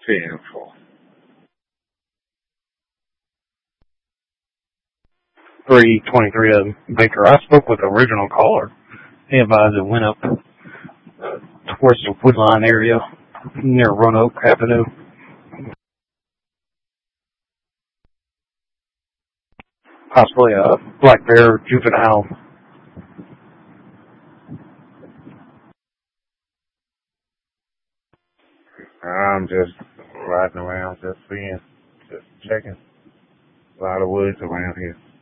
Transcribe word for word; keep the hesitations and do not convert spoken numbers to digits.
ten four. three twenty-three of them. Baker, I spoke with the original caller. He advised it went up towards the Woodline area near Roanoke Avenue. Possibly a black bear juvenile. I'm just riding around, just seeing, just checking. A lot of woods around here.